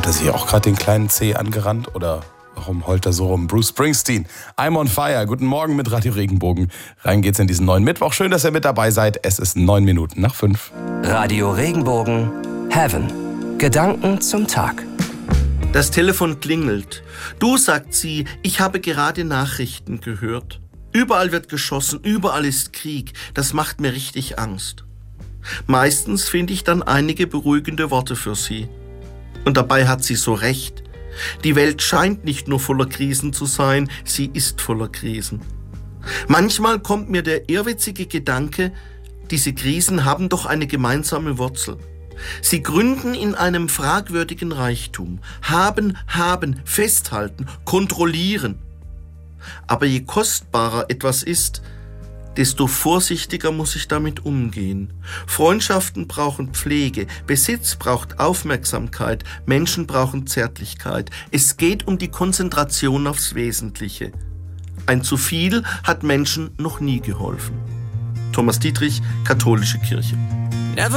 er sich auch gerade den kleinen C angerannt oder warum heult er so rum? Bruce Springsteen, I'm on fire. Guten Morgen mit Radio Regenbogen. Rein geht's in diesen neuen Mittwoch. Schön, dass ihr mit dabei seid. Es ist 9 Minuten nach 5. Radio Regenbogen Heaven. Gedanken zum Tag. Das Telefon klingelt. Du, sagt sie, ich habe gerade Nachrichten gehört. Überall wird geschossen, überall ist Krieg. Das macht mir richtig Angst. Meistens finde ich dann einige beruhigende Worte für sie. Und dabei hat sie so recht. Die Welt scheint nicht nur voller Krisen zu sein, sie ist voller Krisen. Manchmal kommt mir der irrwitzige Gedanke, diese Krisen haben doch eine gemeinsame Wurzel. Sie gründen in einem fragwürdigen Reichtum. Haben, festhalten, kontrollieren. Aber je kostbarer etwas ist, desto vorsichtiger muss ich damit umgehen. Freundschaften brauchen Pflege, Besitz braucht Aufmerksamkeit, Menschen brauchen Zärtlichkeit. Es geht um die Konzentration aufs Wesentliche. Ein zu viel hat Menschen noch nie geholfen. Thomas Dietrich, Katholische Kirche.